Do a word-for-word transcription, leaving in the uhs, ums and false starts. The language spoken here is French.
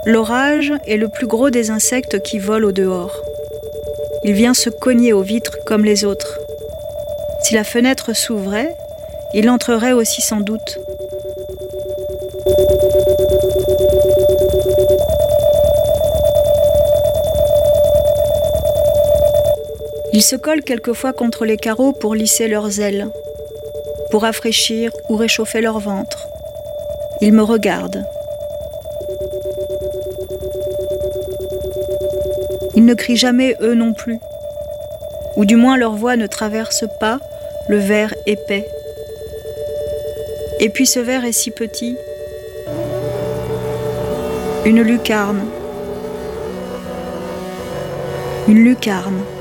L'orage est le plus gros des insectes qui volent au dehors. Il vient se cogner aux vitres comme les autres. Si la fenêtre s'ouvrait, il entrerait aussi sans doute. Ils se collent quelquefois contre les carreaux pour lisser leurs ailes, pour rafraîchir ou réchauffer leur ventre. Ils me regardent. Ils ne crient jamais eux non plus, ou du moins leur voix ne traverse pas le verre épais. Et puis ce verre est si petit, une lucarne, une lucarne.